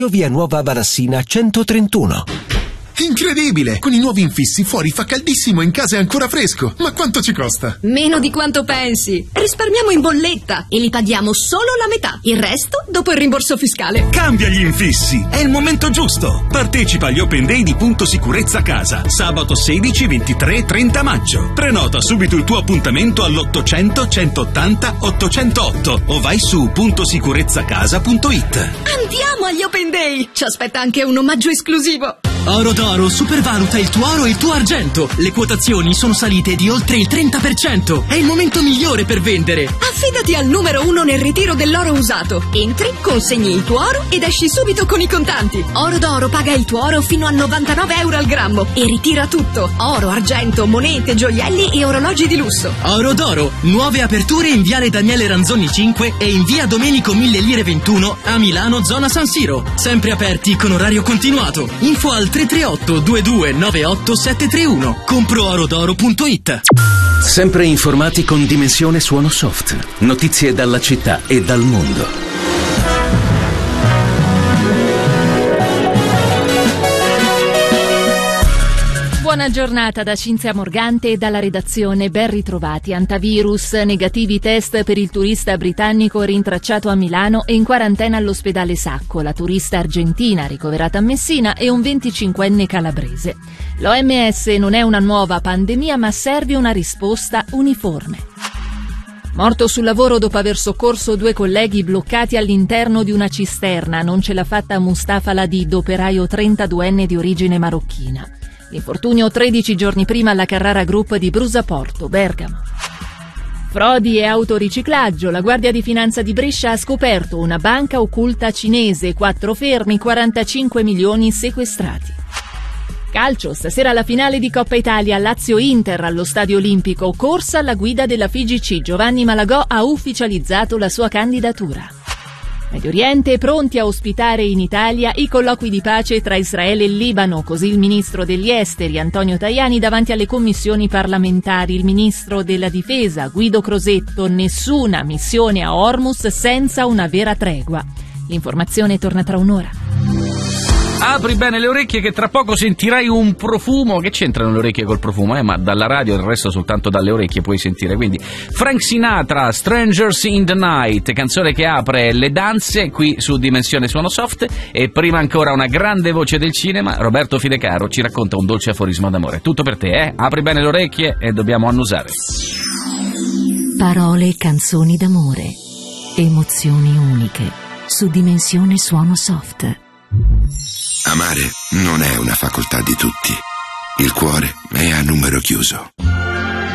Via Nuova Barassina 131. Incredibile! Con i nuovi infissi fuori fa caldissimo e in casa è ancora fresco. Ma quanto ci costa? Meno di quanto pensi. Risparmiamo in bolletta e li paghiamo solo la metà. Il resto dopo il rimborso fiscale. Cambia gli infissi. È il momento giusto. Partecipa agli Open Day di Punto Sicurezza Casa. Sabato 16, 23 e 30 maggio. Prenota subito il tuo appuntamento all'800 180 808 o vai su puntosicurezzacasa.it. Andiamo agli Open Day. Ci aspetta anche un omaggio esclusivo. Oro d'Oro supervaluta il tuo oro e il tuo argento. Le quotazioni sono salite di oltre il 30%. È il momento migliore per vendere. Affidati al numero 1 nel ritiro dell'oro usato. Entri, consegni il tuo oro ed esci subito con i contanti. Oro d'Oro paga il tuo oro fino a 99 euro al grammo e ritira tutto. Oro, argento, monete, gioielli e orologi di lusso. Oro d'Oro. Nuove aperture in Viale Daniele Ranzoni 5 e in Via Domenico 1000 Lire 21 a Milano, zona San Siro. Sempre aperti con orario continuato. Info al 338 22 98 731. Comproorodoro.it. Sempre informati con Dimensione Suono Soft. Notizie dalla città e dal mondo. Buona giornata da Cinzia Morgante e dalla redazione. Ben ritrovati. Antivirus, negativi test per il turista britannico rintracciato a Milano e in quarantena all'ospedale Sacco, la turista argentina ricoverata a Messina e un 25enne calabrese. L'OMS non è una nuova pandemia, ma serve una risposta uniforme. Morto sul lavoro dopo aver soccorso 2 colleghi bloccati all'interno di una cisterna. Non ce l'ha fatta Mustafa Ladid, operaio 32enne di origine marocchina. L'infortunio 13 giorni prima alla Carrara Group di Brusaporto, Bergamo. Frodi e autoriciclaggio. La Guardia di Finanza di Brescia ha scoperto una banca occulta cinese, 4 fermi, 45 milioni sequestrati. Calcio, stasera la finale di Coppa Italia, Lazio-Inter allo Stadio Olimpico, corsa alla guida della FIGC. Giovanni Malagò ha ufficializzato la sua candidatura. Medio Oriente, pronti a ospitare in Italia i colloqui di pace tra Israele e Libano, così il ministro degli esteri Antonio Tajani davanti alle commissioni parlamentari. Il ministro della difesa Guido Crosetto: nessuna missione a Hormuz senza una vera tregua. L'informazione torna tra un'ora. Apri bene le orecchie che tra poco sentirai un profumo. Che c'entrano le orecchie col profumo? Ma dalla radio il resto soltanto dalle orecchie puoi sentire. Quindi Frank Sinatra, Strangers in the Night, canzone che apre le danze qui su Dimensione Suono Soft. E prima ancora una grande voce del cinema, Roberto Fidecaro ci racconta un dolce aforisma d'amore. Tutto per te, eh? Apri bene le orecchie e dobbiamo annusare. Parole e canzoni d'amore, emozioni uniche su Dimensione Suono Soft. Amare non è una facoltà di tutti. Il cuore è a numero chiuso.